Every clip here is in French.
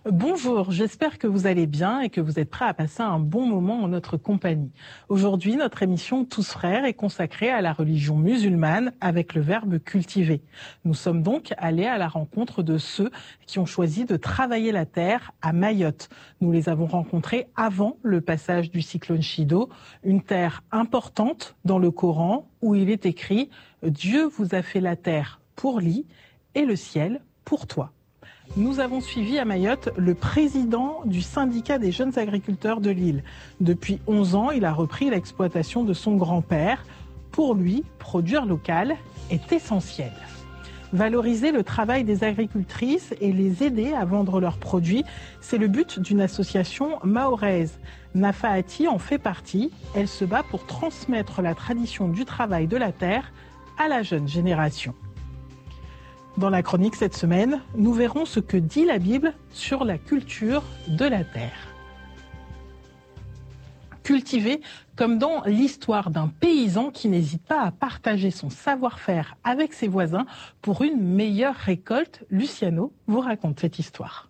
Bonjour, j'espère que vous allez bien et que vous êtes prêts à passer un bon moment en notre compagnie. Aujourd'hui, notre émission Tous Frères est consacrée à la religion musulmane avec le verbe cultiver. Nous sommes donc allés à la rencontre de ceux qui ont choisi de travailler la terre à Mayotte. Nous les avons rencontrés avant le passage du cyclone Chido, une terre importante dans le Coran où il est écrit « Dieu vous a fait la terre pour lui et le ciel pour toi ». Nous avons suivi à Mayotte le président du syndicat des jeunes agriculteurs de l'île. Depuis 11 ans, il a repris l'exploitation de son grand-père. Pour lui, produire local est essentiel. Valoriser le travail des agricultrices et les aider à vendre leurs produits, c'est le but d'une association mahoraise. Nafaati en fait partie. Elle se bat pour transmettre la tradition du travail de la terre à la jeune génération. Dans la chronique cette semaine, nous verrons ce que dit la Bible sur la culture de la terre. Cultiver comme dans l'histoire d'un paysan qui n'hésite pas à partager son savoir-faire avec ses voisins pour une meilleure récolte. Luciano vous raconte cette histoire.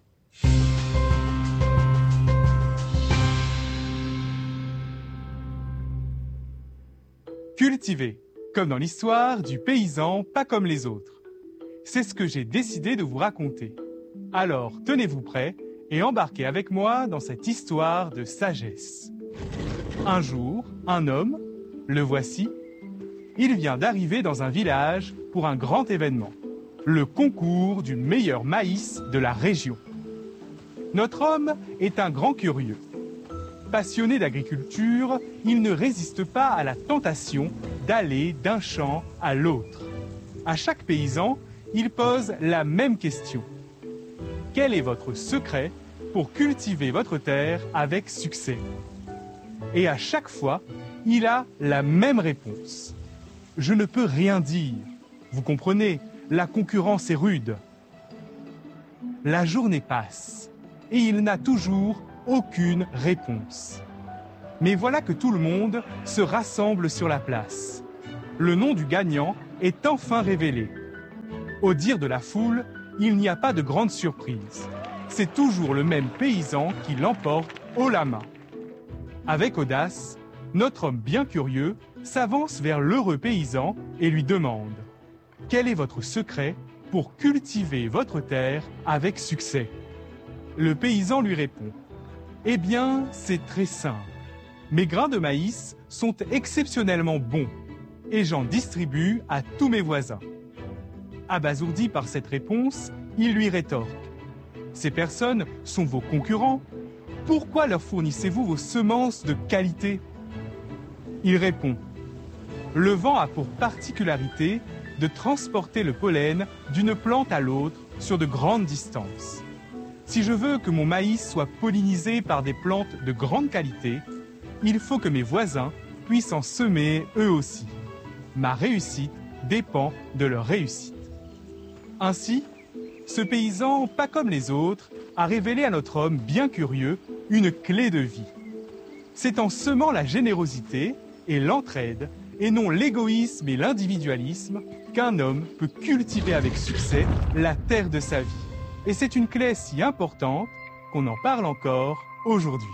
Cultiver, comme dans l'histoire du paysan pas comme les autres. C'est ce que j'ai décidé de vous raconter. Alors, tenez-vous prêts et embarquez avec moi dans cette histoire de sagesse. Un jour, un homme, le voici, il vient d'arriver dans un village pour un grand événement, le concours du meilleur maïs de la région. Notre homme est un grand curieux. Passionné d'agriculture, il ne résiste pas à la tentation d'aller d'un champ à l'autre. À chaque paysan, il pose la même question. Quel est votre secret pour cultiver votre terre avec succès? Et à chaque fois, il a la même réponse. Je ne peux rien dire. Vous comprenez, la concurrence est rude. La journée passe et il n'a toujours aucune réponse. Mais voilà que tout le monde se rassemble sur la place. Le nom du gagnant est enfin révélé. Au dire de la foule, il n'y a pas de grande surprise. C'est toujours le même paysan qui l'emporte haut la main. Avec audace, notre homme bien curieux s'avance vers l'heureux paysan et lui demande « Quel est votre secret pour cultiver votre terre avec succès ?» Le paysan lui répond « Eh bien, c'est très simple. Mes grains de maïs sont exceptionnellement bons et j'en distribue à tous mes voisins. » Abasourdi par cette réponse, il lui rétorque « Ces personnes sont vos concurrents. Pourquoi leur fournissez-vous vos semences de qualité ?» Il répond « Le vent a pour particularité de transporter le pollen d'une plante à l'autre sur de grandes distances. Si je veux que mon maïs soit pollinisé par des plantes de grande qualité, il faut que mes voisins puissent en semer eux aussi. Ma réussite dépend de leur réussite. » Ainsi, ce paysan, pas comme les autres, a révélé à notre homme bien curieux une clé de vie. C'est en semant la générosité et l'entraide, et non l'égoïsme et l'individualisme, qu'un homme peut cultiver avec succès la terre de sa vie. Et c'est une clé si importante qu'on en parle encore aujourd'hui.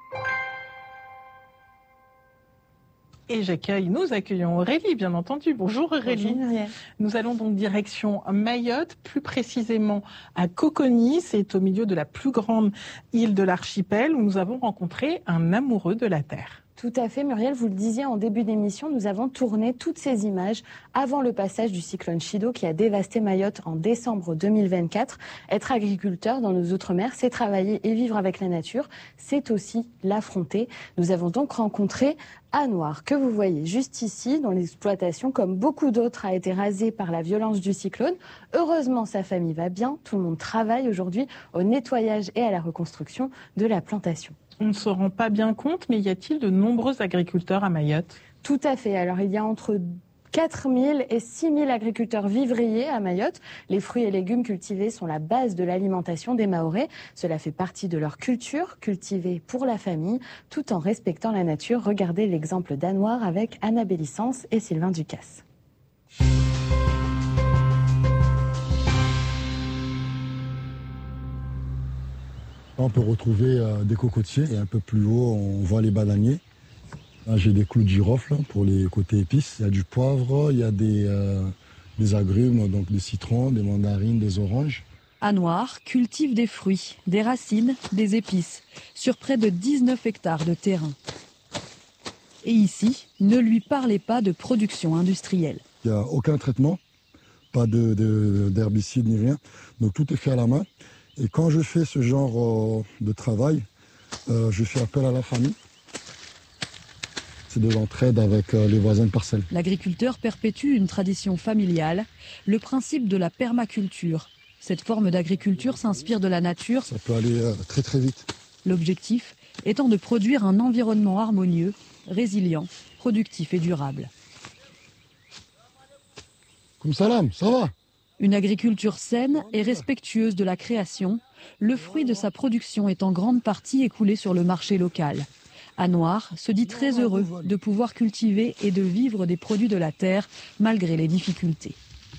Et nous accueillons Aurélie, bien entendu. Bonjour Aurélie. Bonjour Muriel. Nous allons donc direction Mayotte, plus précisément à Coconi. C'est au milieu de la plus grande île de l'archipel où nous avons rencontré un amoureux de la terre. Tout à fait, Muriel, vous le disiez en début d'émission, nous avons tourné toutes ces images avant le passage du cyclone Chido qui a dévasté Mayotte en décembre 2024. Être agriculteur dans nos outre-mer, c'est travailler et vivre avec la nature, c'est aussi l'affronter. Nous avons donc rencontré Anouar, que vous voyez juste ici, dont l'exploitation, comme beaucoup d'autres, a été rasée par la violence du cyclone. Heureusement, sa famille va bien, tout le monde travaille aujourd'hui au nettoyage et à la reconstruction de la plantation. On ne se rend pas bien compte, mais y a-t-il de nombreux agriculteurs à Mayotte? Tout à fait. Alors, il y a entre 4 000 et 6 000 agriculteurs vivriers à Mayotte. Les fruits et légumes cultivés sont la base de l'alimentation des Mahorais. Cela fait partie de leur culture, cultivée pour la famille, tout en respectant la nature. Regardez l'exemple d'Anouar avec Anna Bélissance et Sylvain Ducasse. Là, on peut retrouver des cocotiers et un peu plus haut, on voit les bananiers. Là, j'ai des clous de girofle pour les côtés épices. Il y a du poivre, il y a des agrumes, donc des citrons, des mandarines, des oranges. Anouar cultive des fruits, des racines, des épices sur près de 19 hectares de terrain. Et ici, ne lui parlez pas de production industrielle. Il n'y a aucun traitement, pas d'herbicide ni rien. Donc tout est fait à la main. Et quand je fais ce genre de travail, je fais appel à la famille. C'est de l'entraide avec les voisins de parcelle. L'agriculteur perpétue une tradition familiale, le principe de la permaculture. Cette forme d'agriculture s'inspire de la nature. Ça peut aller très très vite. L'objectif étant de produire un environnement harmonieux, résilient, productif et durable. Comme salam, ça va? Une agriculture saine et respectueuse de la création, le fruit de sa production est en grande partie écoulé sur le marché local. Anouar se dit très heureux de pouvoir cultiver et de vivre des produits de la terre malgré les difficultés.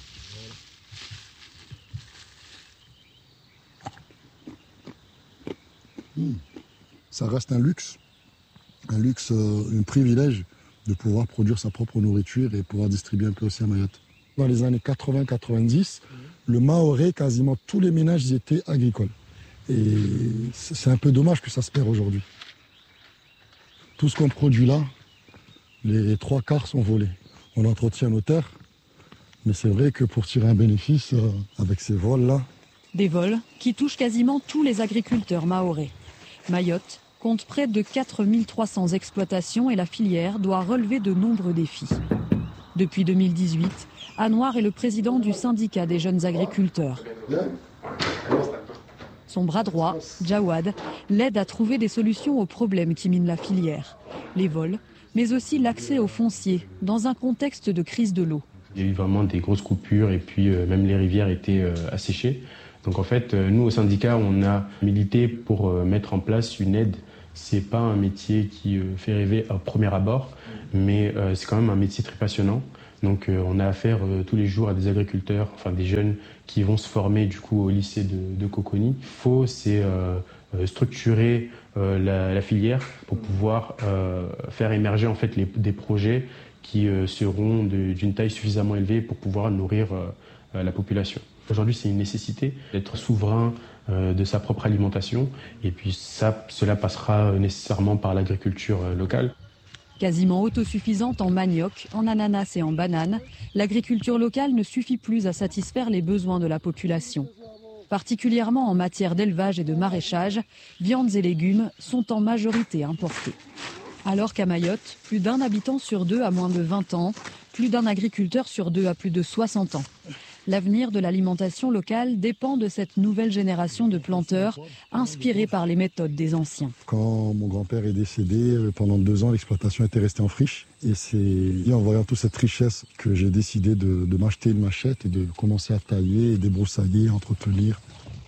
Ça reste un luxe, un privilège de pouvoir produire sa propre nourriture et pouvoir distribuer un peu aussi à Mayotte. Dans les années 80-90, le Mahorais, quasiment tous les ménages étaient agricoles. Et c'est un peu dommage que ça se perd aujourd'hui. Tout ce qu'on produit là, les 3/4 sont volés. On entretient nos terres, mais c'est vrai que pour tirer un bénéfice avec ces vols-là... Des vols qui touchent quasiment tous les agriculteurs mahorais. Mayotte compte près de 4300 exploitations et la filière doit relever de nombreux défis. Depuis 2018, Anouar est le président du syndicat des jeunes agriculteurs. Son bras droit, Jawad, l'aide à trouver des solutions aux problèmes qui minent la filière. Les vols, mais aussi l'accès au foncier, dans un contexte de crise de l'eau. Il y a eu vraiment des grosses coupures et puis même les rivières étaient asséchées. Donc en fait, nous au syndicat, on a milité pour mettre en place une aide. C'est pas un métier qui fait rêver à premier abord, mais c'est quand même un métier très passionnant. Donc on a affaire tous les jours à des agriculteurs, enfin des jeunes qui vont se former du coup au lycée de Coconi. Il faut structurer la filière pour pouvoir faire émerger en fait des projets qui seront d'une taille suffisamment élevée pour pouvoir nourrir la population. Aujourd'hui, c'est une nécessité d'être souverain de sa propre alimentation et puis cela passera nécessairement par l'agriculture locale. Quasiment autosuffisante en manioc, en ananas et en bananes, l'agriculture locale ne suffit plus à satisfaire les besoins de la population. Particulièrement en matière d'élevage et de maraîchage, viandes et légumes sont en majorité importés. Alors qu'à Mayotte, plus d'un habitant sur deux a moins de 20 ans, plus d'un agriculteur sur deux a plus de 60 ans. L'avenir de l'alimentation locale dépend de cette nouvelle génération de planteurs inspirés par les méthodes des anciens. Quand mon grand-père est décédé, pendant 2 ans, l'exploitation était restée en friche. Et c'est en voyant toute cette richesse que j'ai décidé de m'acheter une machette et de commencer à tailler, et débroussailler, entretenir.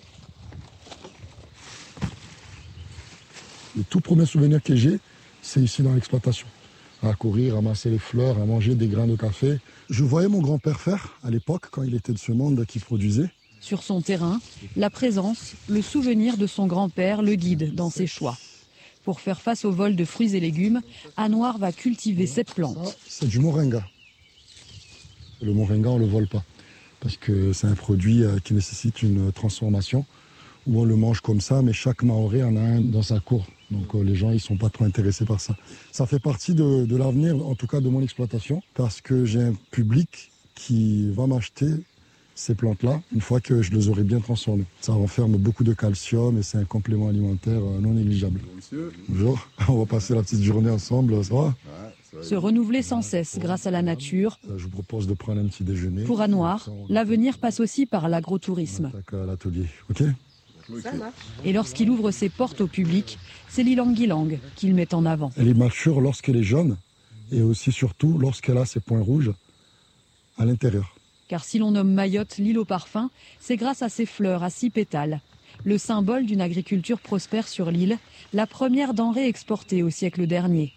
Le tout premier souvenir que j'ai, c'est ici dans l'exploitation. À courir, ramasser les fleurs, à manger des grains de café. Je voyais mon grand-père faire, à l'époque, quand il était de ce monde qui produisait. Sur son terrain, la présence, le souvenir de son grand-père le guide dans ses choix. Pour faire face au vol de fruits et légumes, Anouar va cultiver cette plante. C'est du moringa. Le moringa, on ne le vole pas, parce que c'est un produit qui nécessite une transformation, où on le mange comme ça, mais chaque Mahorais en a un dans sa cour. Donc les gens, ils ne sont pas trop intéressés par ça. Ça fait partie de l'avenir, en tout cas de mon exploitation, parce que j'ai un public qui va m'acheter ces plantes-là une fois que je les aurai bien transformées. Ça renferme beaucoup de calcium et c'est un complément alimentaire non négligeable. Bonjour, on va passer la petite journée ensemble, ça va? Se renouveler sans cesse grâce à la nature. Je vous propose de prendre un petit déjeuner. Pour Anouar, l'avenir passe aussi par l'agrotourisme. À l'atelier, ok? Et lorsqu'il ouvre ses portes au public, c'est l'ilang-ilang qu'il met en avant. Elle est mature lorsqu'elle est jaune et aussi surtout lorsqu'elle a ses points rouges à l'intérieur. Car si l'on nomme Mayotte l'île au parfum, c'est grâce à ses fleurs à 6 pétales. Le symbole d'une agriculture prospère sur l'île, la première denrée exportée au siècle dernier.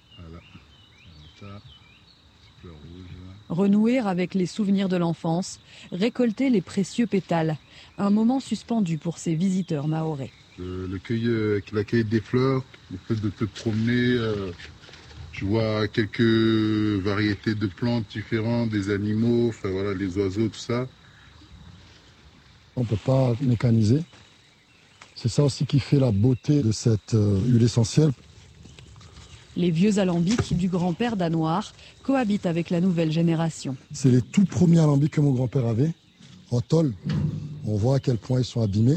Renouer avec les souvenirs de l'enfance, récolter les précieux pétales, un moment suspendu pour ces visiteurs mahorais. la cueillette des fleurs, le fait de te promener. Je vois quelques variétés de plantes différentes, des animaux, enfin voilà, les oiseaux, tout ça. On ne peut pas mécaniser. C'est ça aussi qui fait la beauté de cette huile essentielle. Les vieux alambics du grand-père d'Anouar cohabitent avec la nouvelle génération. C'est les tout premiers alambics que mon grand-père avait, en tôle. On voit à quel point ils sont abîmés.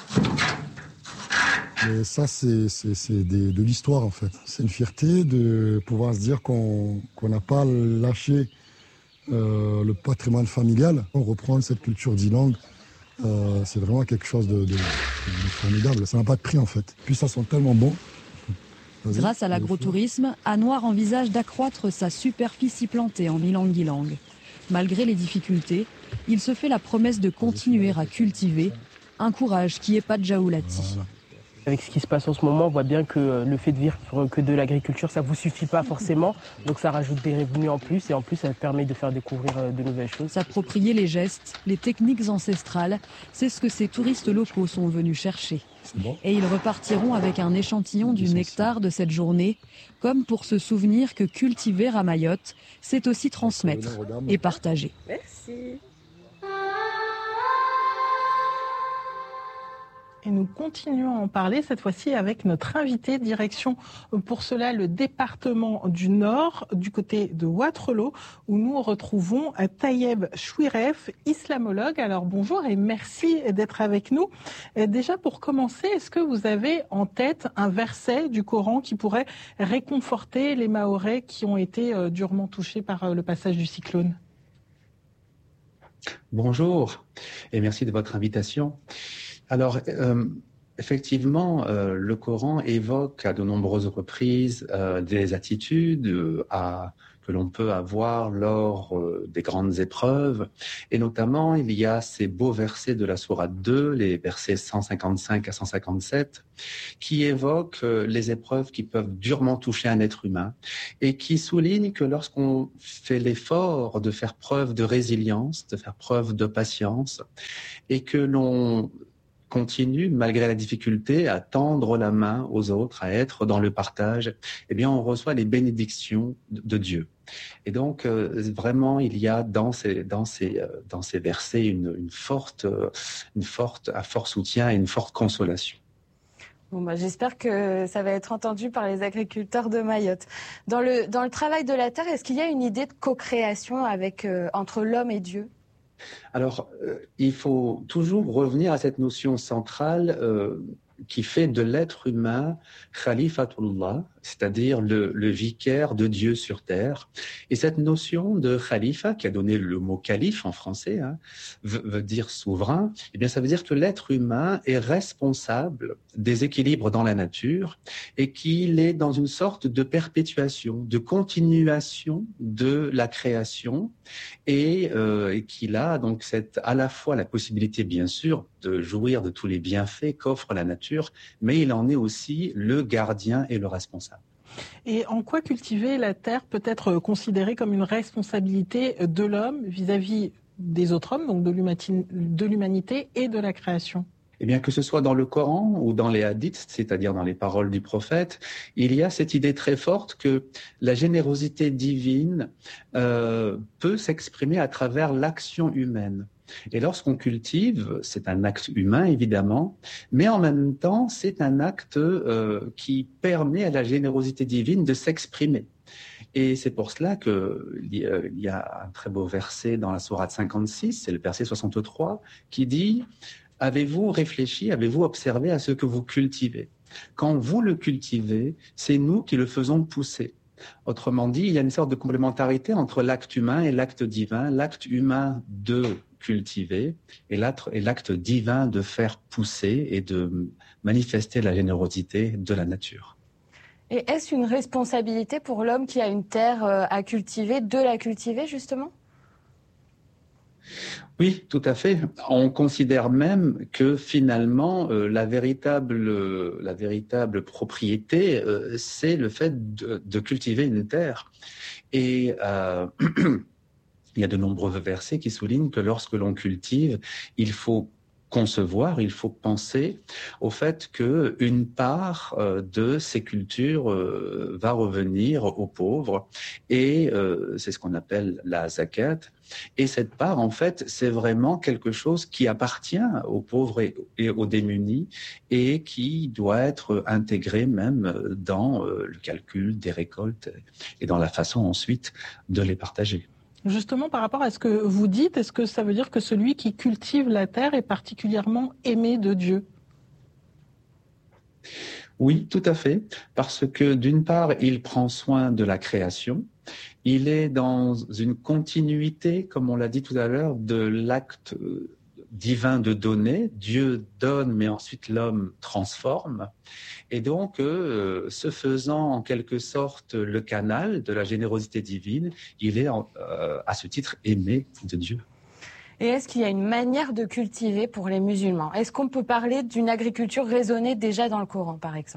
Mais ça, c'est de l'histoire, en fait. C'est une fierté de pouvoir se dire qu'on n'a pas lâché le patrimoine familial. On reprend cette culture d'Ilang. C'est vraiment quelque chose de formidable. Ça n'a pas de prix, en fait. Puis ça sent tellement bon. Grâce à l'agrotourisme, Anouar envisage d'accroître sa superficie plantée en ilang-ilang. Malgré les difficultés, il se fait la promesse de continuer à cultiver, un courage qui épate Jaoulati. Voilà. Avec ce qui se passe en ce moment, on voit bien que le fait de vivre que de l'agriculture, ça ne vous suffit pas forcément. Donc ça rajoute des revenus en plus et en plus ça permet de faire découvrir de nouvelles choses. S'approprier les gestes, les techniques ancestrales, c'est ce que ces touristes locaux sont venus chercher. Bon. Et ils repartiront avec un échantillon du nectar de cette journée, comme pour se souvenir que cultiver à Mayotte, c'est aussi transmettre et partager. Merci. Et nous continuons à en parler, cette fois-ci avec notre invité, direction pour cela le département du Nord, du côté de Wattrelos, où nous retrouvons Tayeb Chouiref, islamologue. Alors bonjour et merci d'être avec nous. Déjà pour commencer, est-ce que vous avez en tête un verset du Coran qui pourrait réconforter les Mahorais qui ont été durement touchés par le passage du cyclone ? Bonjour et merci de votre invitation. Alors, effectivement, le Coran évoque à de nombreuses reprises des attitudes que l'on peut avoir lors des grandes épreuves. Et notamment, il y a ces beaux versets de la sourate 2, les versets 155 à 157, qui évoquent les épreuves qui peuvent durement toucher un être humain et qui soulignent que lorsqu'on fait l'effort de faire preuve de résilience, de faire preuve de patience, et que l'on continue, malgré la difficulté, à tendre la main aux autres, à être dans le partage, eh bien, on reçoit les bénédictions de Dieu. Et donc, vraiment, il y a dans ces versets un fort soutien et une forte consolation. Bon, j'espère que ça va être entendu par les agriculteurs de Mayotte. Dans le travail de la terre, est-ce qu'il y a une idée de co-création entre l'homme et Dieu ? Alors, il faut toujours revenir à cette notion centrale qui fait de l'être humain Khalifatullah, c'est-à-dire le vicaire de Dieu sur terre. Et cette notion de Khalifa, qui a donné le mot calife en français, veut dire souverain, eh bien ça veut dire que l'être humain est responsable des équilibres dans la nature et qu'il est dans une sorte de perpétuation, de continuation de la création et qu'il a donc à la fois la possibilité, bien sûr, de jouir de tous les bienfaits qu'offre la nature, mais il en est aussi le gardien et le responsable. Et en quoi cultiver la terre peut être considérée comme une responsabilité de l'homme vis-à-vis des autres hommes, donc de l'humanité et de la création ? Eh bien, que ce soit dans le Coran ou dans les hadiths, c'est-à-dire dans les paroles du prophète, il y a cette idée très forte que la générosité divine peut s'exprimer à travers l'action humaine. Et lorsqu'on cultive, c'est un acte humain, évidemment, mais en même temps, c'est un acte qui permet à la générosité divine de s'exprimer. Et c'est pour cela qu'il y a un très beau verset dans la sourate 56, c'est le verset 63, qui dit « Avez-vous réfléchi, avez-vous observé à ce que vous cultivez ? Quand vous le cultivez, c'est nous qui le faisons pousser. » Autrement dit, il y a une sorte de complémentarité entre l'acte humain et l'acte divin, l'acte humain de cultiver et l'acte divin de faire pousser et de manifester la générosité de la nature. Et est-ce une responsabilité pour l'homme qui a une terre à cultiver, de la cultiver justement ? Oui, tout à fait. On considère même que finalement, la véritable propriété, c'est le fait de cultiver une terre. Et il y a de nombreux versets qui soulignent que lorsque l'on cultive, il faut concevoir, il faut penser au fait qu'une part de ces cultures va revenir aux pauvres, et c'est ce qu'on appelle la zakat. Et cette part, en fait, c'est vraiment quelque chose qui appartient aux pauvres et aux démunis, et qui doit être intégré même dans le calcul des récoltes et dans la façon ensuite de les partager. Justement, par rapport à ce que vous dites, est-ce que ça veut dire que celui qui cultive la terre est particulièrement aimé de Dieu ? Oui, tout à fait, parce que d'une part, il prend soin de la création, il est dans une continuité, comme on l'a dit tout à l'heure, de l'acte divin de donner. Dieu donne, mais ensuite l'homme transforme. Et donc, ce faisant en quelque sorte le canal de la générosité divine, il est à ce titre aimé de Dieu. Et est-ce qu'il y a une manière de cultiver pour les musulmans ? Est-ce qu'on peut parler d'une agriculture raisonnée déjà dans le Coran, par exemple ?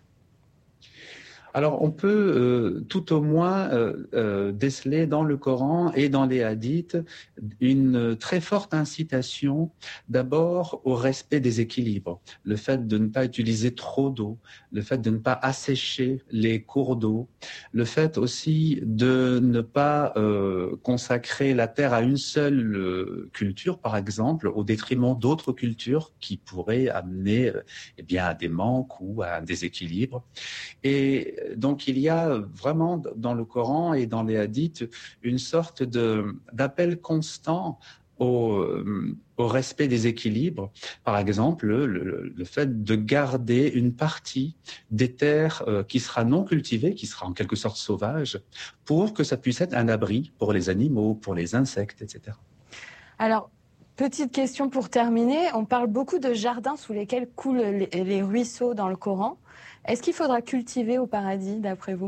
Alors, on peut tout au moins déceler dans le Coran et dans les hadiths une très forte incitation d'abord au respect des équilibres, le fait de ne pas utiliser trop d'eau, le fait de ne pas assécher les cours d'eau, le fait aussi de ne pas consacrer la terre à une seule culture, par exemple, au détriment d'autres cultures qui pourraient amener à des manques ou à un déséquilibre. Et donc, il y a vraiment dans le Coran et dans les hadiths une sorte d'appel constant au respect des équilibres. Par exemple, le fait de garder une partie des terres qui sera non cultivée, qui sera en quelque sorte sauvage, pour que ça puisse être un abri pour les animaux, pour les insectes, etc. Alors, petite question pour terminer. On parle beaucoup de jardins sous lesquels coulent les ruisseaux dans le Coran. Est-ce qu'il faudra cultiver au paradis, d'après vous ?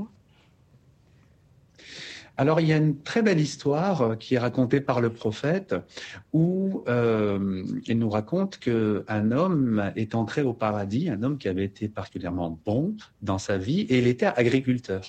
Alors, il y a une très belle histoire qui est racontée par le prophète où il nous raconte qu'un homme est entré au paradis, un homme qui avait été particulièrement bon dans sa vie, et il était agriculteur.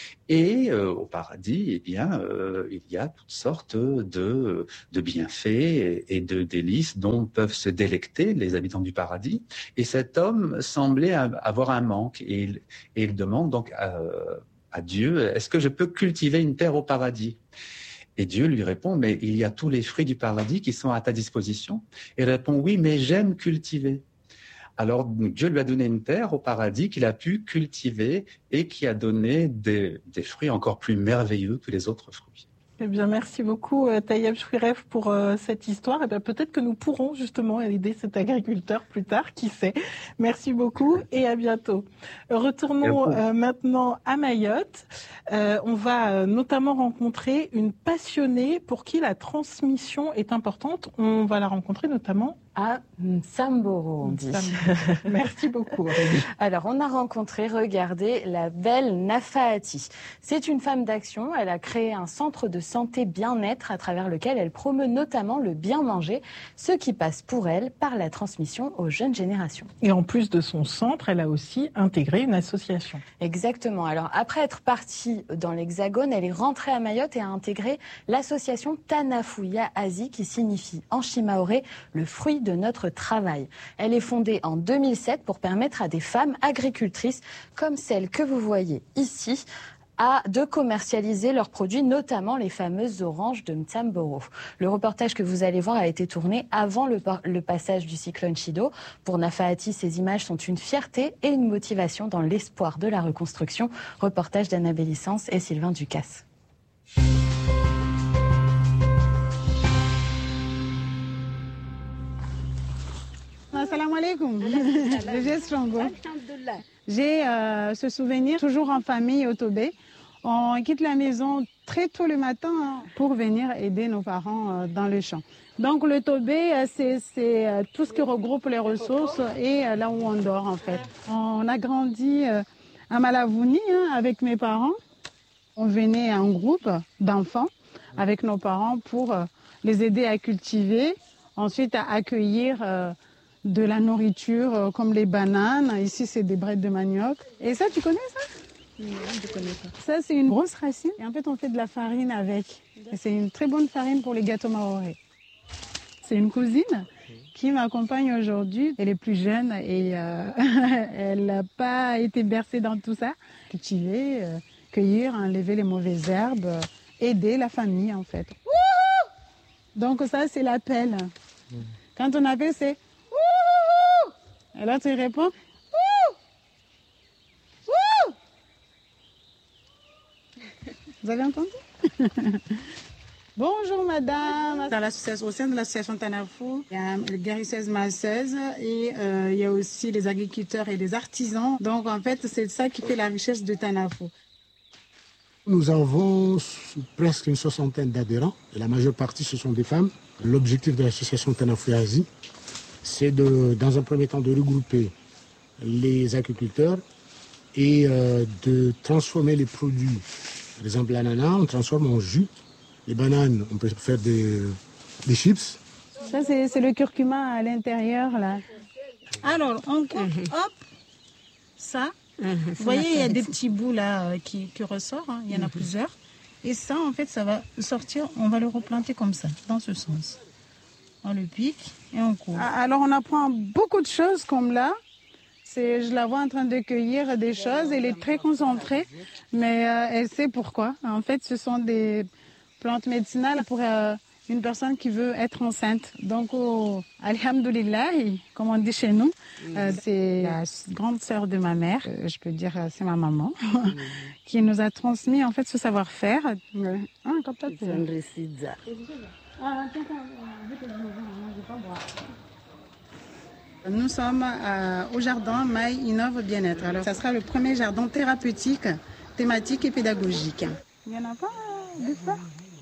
Et au paradis, il y a toutes sortes de bienfaits et de délices dont peuvent se délecter les habitants du paradis. Et cet homme semblait avoir un manque, et il demande donc à Dieu, est-ce que je peux cultiver une terre au paradis ? Et Dieu lui répond, mais il y a tous les fruits du paradis qui sont à ta disposition. Et il répond, oui, mais j'aime cultiver. Alors Dieu lui a donné une terre au paradis qu'il a pu cultiver et qui a donné des fruits encore plus merveilleux que les autres fruits. Eh bien, merci beaucoup Taïeb Chouiref pour cette histoire. Et bien, peut-être que nous pourrons justement aider cet agriculteur plus tard, qui sait. Merci beaucoup et à bientôt. Retournons maintenant à Mayotte. On va notamment rencontrer une passionnée pour qui la transmission est importante. On va la rencontrer notamment à Nsamboro, on dit. Merci beaucoup. Alors, on a rencontré, regardez, la belle Nafaati. C'est une femme d'action. Elle a créé un centre de santé bien-être à travers lequel elle promeut notamment le bien manger, ce qui passe pour elle par la transmission aux jeunes générations. Et en plus de son centre, elle a aussi intégré une association. Exactement. Alors, après être partie dans l'Hexagone, elle est rentrée à Mayotte et a intégré l'association Tanafuya Azi, qui signifie en shimaoré le fruit de notre travail. Elle est fondée en 2007 pour permettre à des femmes agricultrices comme celle que vous voyez ici de commercialiser leurs produits, notamment les fameuses oranges de Nsamboro. Le reportage que vous allez voir a été tourné avant le passage du cyclone Chido. Pour Nafaati, ces images sont une fierté et une motivation dans l'espoir de la reconstruction. Reportage d'Annabelle Licence et Sylvain Ducasse. Assalamu alaikum. J'ai ce souvenir toujours en famille au Tobé. On quitte la maison très tôt le matin pour venir aider nos parents dans le champ. Donc le Tobé, c'est tout ce qui regroupe les ressources et là où on dort en fait. On a grandi à Malavouni avec mes parents. On venait en groupe d'enfants avec nos parents pour les aider à cultiver, ensuite à accueillir de la nourriture comme les bananes. Ici, c'est des brettes de manioc. Et ça, tu connais ça ? Non, je ne connais pas. Ça, c'est une grosse racine. Et en fait, on fait de la farine avec. Et c'est une très bonne farine pour les gâteaux maoré. C'est une cousine qui m'accompagne aujourd'hui. Elle est plus jeune et elle n'a pas été bercée dans tout ça. Cultiver, cueillir, enlever les mauvaises herbes, aider la famille en fait. Donc ça, c'est l'appel. Quand on appelle, c'est « Et là, tu réponds « Vous avez entendu? Bonjour madame. Dans l'association, au sein de l'association Tanafou, il y a les guérisseuses masseuses et il y a aussi les agriculteurs et les artisans. Donc en fait, c'est ça qui fait la richesse de Tanafou. Nous avons presque une soixantaine d'adhérents et la majeure partie ce sont des femmes. L'objectif de l'association Tanafou Asie, c'est dans un premier temps de regrouper les agriculteurs et de transformer les produits. Par exemple, l'ananas, on transforme en jus. Les bananes, on peut faire des chips. Ça, c'est le curcuma à l'intérieur, là. Alors, on coupe, hop, ça. Vous voyez, il y a des petits bouts, là, qui ressortent. Hein. Il y en a plusieurs. Et ça, en fait, ça va sortir. On va le replanter comme ça, dans ce sens. On le pique et on coupe. Alors, on apprend beaucoup de choses comme là. Je la vois en train de cueillir des choses. Elle est très concentrée, mais elle sait pourquoi. En fait, ce sont des plantes médicinales pour une personne qui veut être enceinte. Donc, alhamdoulilah, comme on dit chez nous, c'est la grande sœur de ma mère, je peux dire c'est ma maman, qui nous a transmis en fait ce savoir-faire. Nous sommes au jardin Maï Innove Bien-être. Alors, ça sera le premier jardin thérapeutique, thématique et pédagogique. Il n'y en a pas de ça?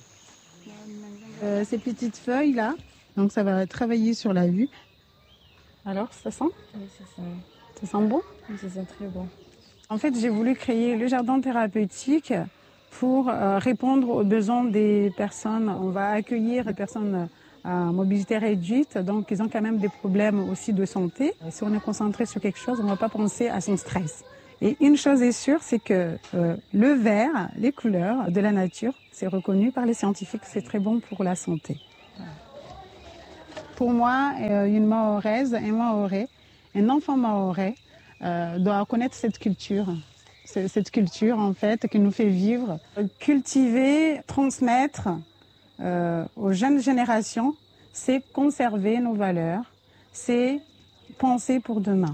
Ces petites feuilles là, donc ça va travailler sur la vue. Alors, ça sent? Oui, ça sent. Ça sent bon? Oui, ça sent très bon. En fait, j'ai voulu créer le jardin thérapeutique pour répondre aux besoins des personnes. On va accueillir des personnes à mobilité réduite, donc ils ont quand même des problèmes aussi de santé. Et si on est concentré sur quelque chose, on ne va pas penser à son stress. Et une chose est sûre, c'est que le vert, les couleurs de la nature, c'est reconnu par les scientifiques, c'est très bon pour la santé. Pour moi, une Mahoraise, un Mahorais, un enfant Mahorais doit connaître cette culture. Cette culture, en fait, qui nous fait vivre. Cultiver, transmettre aux jeunes générations, c'est conserver nos valeurs, c'est penser pour demain.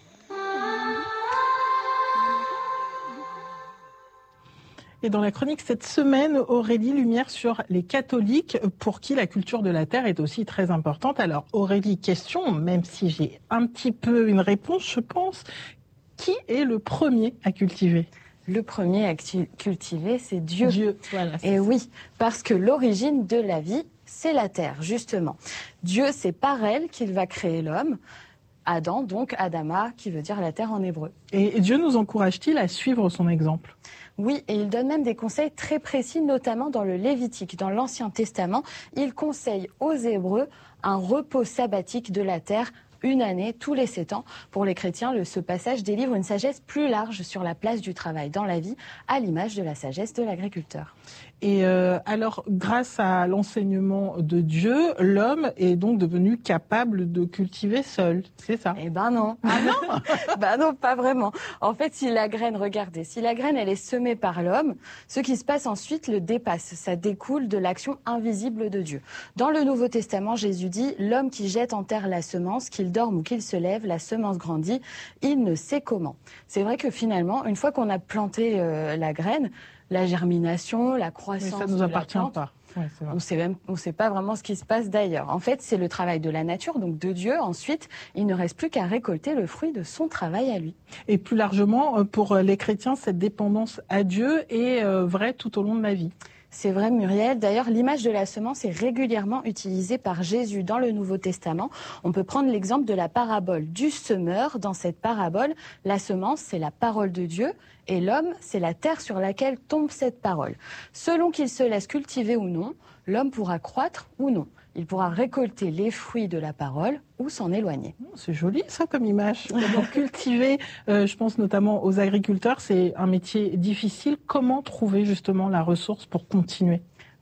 Et dans la chronique cette semaine, Aurélie, lumière sur les catholiques pour qui la culture de la terre est aussi très importante. Alors Aurélie, question, même si j'ai un petit peu une réponse, je pense, qui est le premier à cultiver ? Le premier à cultiver, c'est Dieu. Dieu, voilà. Et oui, parce que l'origine de la vie, c'est la terre, justement. Dieu, c'est par elle qu'il va créer l'homme. Adam, donc Adama, qui veut dire la terre en hébreu. Et Dieu nous encourage-t-il à suivre son exemple ? Oui, et il donne même des conseils très précis, notamment dans le Lévitique, dans l'Ancien Testament. Il conseille aux Hébreux un repos sabbatique de la terre, une année, tous les 7 ans. Pour les chrétiens, ce passage délivre une sagesse plus large sur la place du travail dans la vie, à l'image de la sagesse de l'agriculteur. Et alors, grâce à l'enseignement de Dieu, l'homme est donc devenu capable de cultiver seul, c'est ça ? Eh ben non. Ah non ? Ben non, pas vraiment. En fait, si la graine, regardez, si la graine, elle est semée par l'homme, ce qui se passe ensuite le dépasse. Ça découle de l'action invisible de Dieu. Dans le Nouveau Testament, Jésus dit « L'homme qui jette en terre la semence, qu'il dorme ou qu'il se lève, la semence grandit, il ne sait comment. » C'est vrai que finalement, une fois qu'on a planté la graine, la germination, la croissance. Mais ça ne nous appartient pas. Ouais, on sait pas vraiment ce qui se passe d'ailleurs. En fait, c'est le travail de la nature, donc de Dieu. Ensuite, il ne reste plus qu'à récolter le fruit de son travail à lui. Et plus largement, pour les chrétiens, cette dépendance à Dieu est vraie tout au long de la vie. C'est vrai, Muriel. D'ailleurs, l'image de la semence est régulièrement utilisée par Jésus dans le Nouveau Testament. On peut prendre l'exemple de la parabole du semeur. Dans cette parabole, la semence, c'est la parole de Dieu et l'homme, c'est la terre sur laquelle tombe cette parole. Selon qu'il se laisse cultiver ou non, l'homme pourra croître ou non. Il pourra récolter les fruits de la parole ou s'en éloigner. C'est joli ça comme image. Donc, cultiver, je pense notamment aux agriculteurs, c'est un métier difficile. Comment trouver justement la ressource pour continuer ?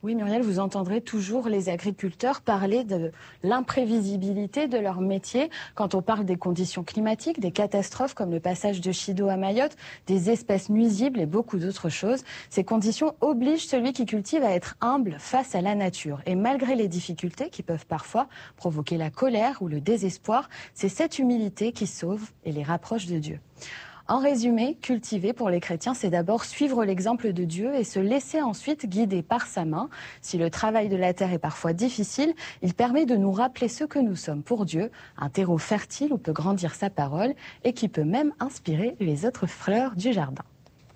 Oui, Muriel, vous entendrez toujours les agriculteurs parler de l'imprévisibilité de leur métier quand on parle des conditions climatiques, des catastrophes comme le passage de Chido à Mayotte, des espèces nuisibles et beaucoup d'autres choses. Ces conditions obligent celui qui cultive à être humble face à la nature. Et malgré les difficultés qui peuvent parfois provoquer la colère ou le désespoir, c'est cette humilité qui sauve et les rapproche de Dieu. En résumé, cultiver pour les chrétiens, c'est d'abord suivre l'exemple de Dieu et se laisser ensuite guider par sa main. Si le travail de la terre est parfois difficile, il permet de nous rappeler ce que nous sommes pour Dieu, un terreau fertile où peut grandir sa parole et qui peut même inspirer les autres fleurs du jardin.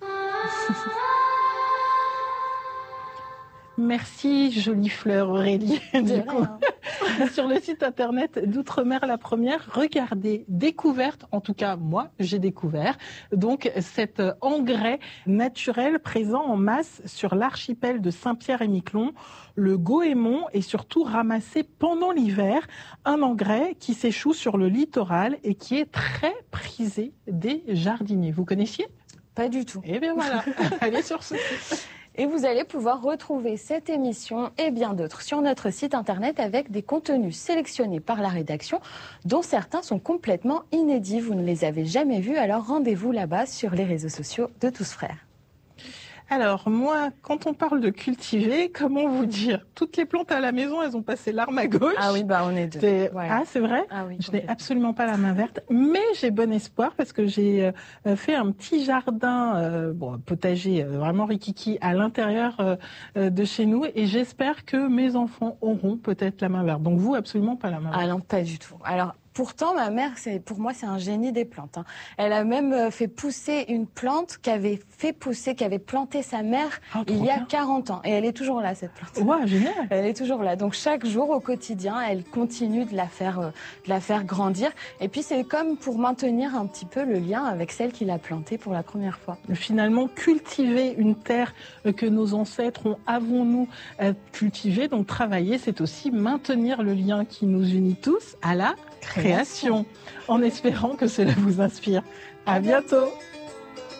Merci, jolie fleur Aurélie. Du coup, sur le site internet d'Outre-mer la Première, regardez, découverte, en tout cas moi j'ai découvert, donc cet engrais naturel présent en masse sur l'archipel de Saint-Pierre et Miquelon, le goémon est surtout ramassé pendant l'hiver, un engrais qui s'échoue sur le littoral et qui est très prisé des jardiniers. Vous connaissiez ? Pas du tout. Eh bien voilà, allez sur ce site. Et vous allez pouvoir retrouver cette émission et bien d'autres sur notre site internet avec des contenus sélectionnés par la rédaction dont certains sont complètement inédits. Vous ne les avez jamais vus, alors rendez-vous là-bas sur les réseaux sociaux de Tous Frères. Alors moi, quand on parle de cultiver, comment vous dire ? Toutes les plantes à la maison, elles ont passé l'arme à gauche. Ah oui, on est deux. Ouais. Ah, c'est vrai ? Ah oui, je n'ai absolument pas la main verte, mais j'ai bon espoir parce que j'ai fait un petit jardin, potager vraiment rikiki à l'intérieur de chez nous et j'espère que mes enfants auront peut-être la main verte. Donc vous, absolument pas la main verte. Ah non, pas du tout. Alors, pourtant, ma mère, pour moi, c'est un génie des plantes. Elle a même fait pousser une plante qu'avait planté sa mère il y a 40 ans. Et elle est toujours là, cette plante. Ouais, génial. Elle est toujours là. Donc, chaque jour, au quotidien, elle continue de la faire grandir. Et puis, c'est comme pour maintenir un petit peu le lien avec celle qui l'a plantée pour la première fois. Finalement, cultiver une terre que nos ancêtres avons-nous cultivée. Donc, travailler, c'est aussi maintenir le lien qui nous unit tous à la création, en espérant que cela vous inspire. À bientôt.